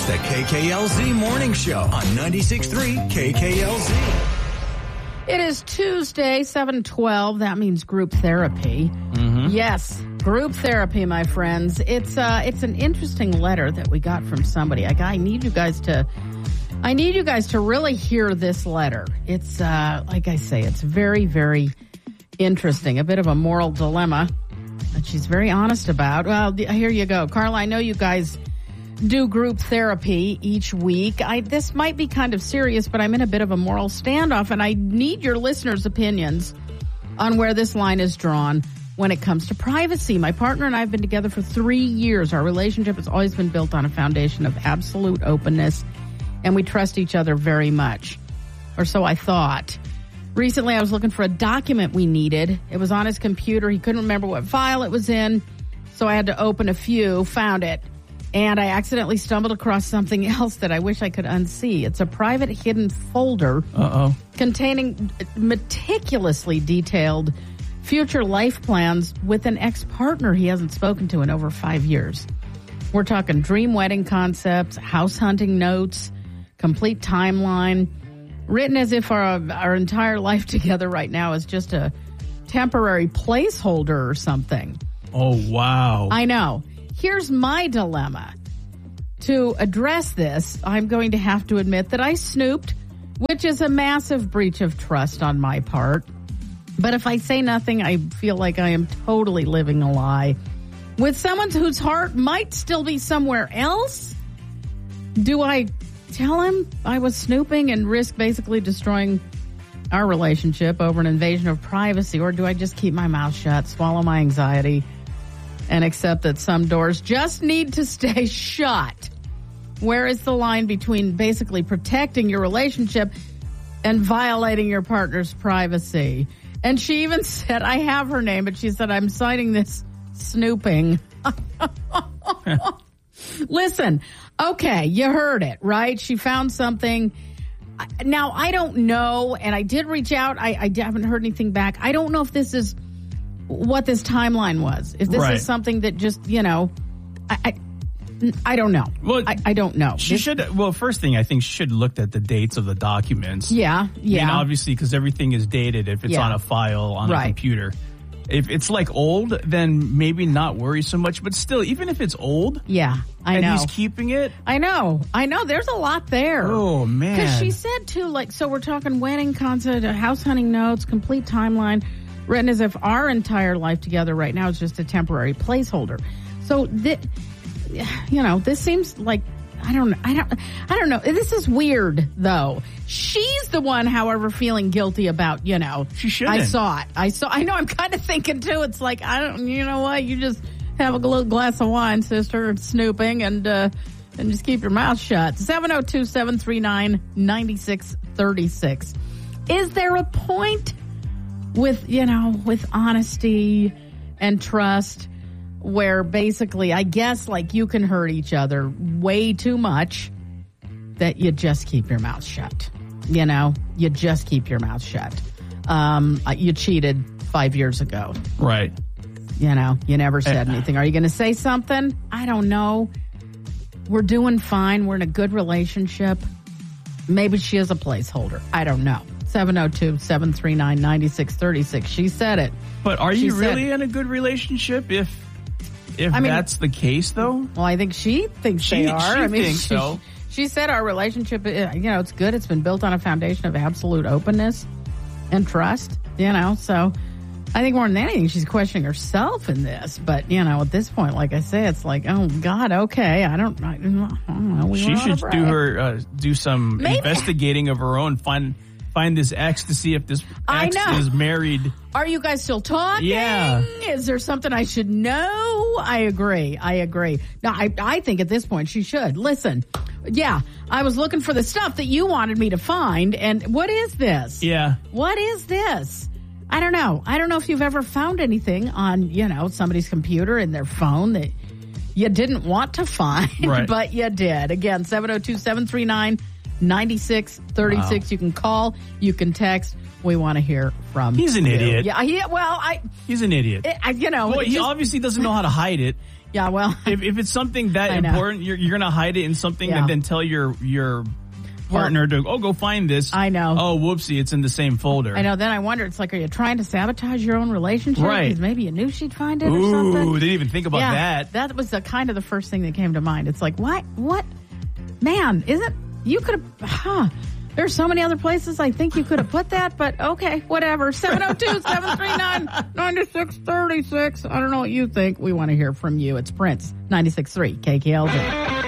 the KKLZ Morning Show on 96.3 KKLZ. It is Tuesday, 7/12. That means group therapy. Mm-hmm. Yes, group therapy, my friends. It's an interesting letter that we got from somebody. I need you guys to really hear this letter. It's like I say, it's very, very interesting. A bit of a moral dilemma that she's very honest about. Well, here you go, Carla. I know you guys do group therapy each week. This might be kind of serious, but I'm in a bit of a moral standoff, and I need your listeners' opinions on where this line is drawn when it comes to privacy. My partner and I have been together for 3 years. Our relationship has always been built on a foundation of absolute openness, and we trust each other very much. Or so I thought. Recently, I was looking for a document we needed. It was on his computer. He couldn't remember what file it was in, so I had to open a few, found it. And I accidentally stumbled across something else that I wish I could unsee. It's a private hidden folder containing meticulously detailed future life plans with an ex-partner he hasn't spoken to in over 5 years. We're talking dream wedding concepts, house hunting notes, complete timeline, written as if our entire life together right now is just a temporary placeholder or something. Oh, wow. I know. Here's my dilemma. To address this, I'm going to have to admit that I snooped, which is a massive breach of trust on my part. But if I say nothing, I feel like I am totally living a lie. With someone whose heart might still be somewhere else, do I tell him I was snooping and risk basically destroying our relationship over an invasion of privacy? Or do I just keep my mouth shut, swallow my anxiety, and accept that some doors just need to stay shut? Where is the line between basically protecting your relationship and violating your partner's privacy? And she even said, I have her name, but she said, I'm citing this snooping. Listen, okay, you heard it, right? She found something. Now, I don't know, and I did reach out. I haven't heard anything back. I don't know if this is what this timeline was. If this is something that just, I don't know. Well, I don't know. She should. Well, first thing, I think she should have looked at the dates of the documents. Yeah. And obviously, because everything is dated if it's on a file on a computer. If it's like old, then maybe not worry so much. But still, even if it's old, I know. And he's keeping it. I know. There's a lot there. Oh, man. Because she said, too, so we're talking wedding concept, house hunting notes, complete timeline, written as if our entire life together right now is just a temporary placeholder. So, this seems like, I don't know. This is weird, though. She's the one, however, feeling guilty about, She shouldn't. I saw it. I know. I'm kind of thinking, too. It's like, you know what? You just have a little glass of wine, sister, snooping, and just keep your mouth shut. 702-739-9636. Is there a point with honesty and trust where basically, I guess, you can hurt each other way too much that you just keep your mouth shut? You just keep your mouth shut. You cheated 5 years ago. Right. You never said anything. Are you going to say something? I don't know. We're doing fine. We're in a good relationship. Maybe she is a placeholder. I don't know. 702-739-9636. She said it. But are you really in a good relationship if that's the case, though? Well, I think she thinks they are. She thinks so. She said our relationship, it's good. It's been built on a foundation of absolute openness and trust, so I think more than anything, she's questioning herself in this. But, at this point, like I say, it's like, oh, God, okay. I don't know. She should do some investigating of her own, find this ex to see if this ex is married. Are you guys still talking? Yeah. Is there something I should know? I agree. Now, I think at this point she should. Listen, I was looking for the stuff that you wanted me to find, and what is this? Yeah. What is this? I don't know. I don't know if you've ever found anything on, somebody's computer and their phone that you didn't want to find, but you did. Again, 702-739-9636. Wow. You can call, you can text. We want to hear from He's an idiot. Yeah, he's an idiot. He obviously doesn't know how to hide it. Yeah, well. If it's something that important, you're going to hide it in something and then tell your partner to, go find this. I know. Oh, whoopsie, it's in the same folder. I know. Then I wonder, it's like, are you trying to sabotage your own relationship? Right. Because maybe you knew she'd find it or something. Ooh, didn't even think about that. That was kind of the first thing that came to mind. It's like, what? Man, you could have, there's so many other places I think you could have put that, but okay, whatever. 702-739-9636. I don't know what you think. We want to hear from you. It's Prince, 96.3 KKLZ.